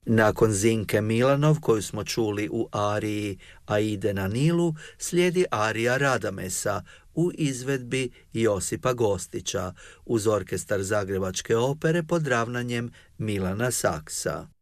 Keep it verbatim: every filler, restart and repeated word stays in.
Nakon Zinke Milanov, koju smo čuli u ariji Aide na Nilu, slijedi arija Radamesa u izvedbi Josipa Gostića uz orkestar Zagrebačke opere pod ravnanjem Milana Saksa.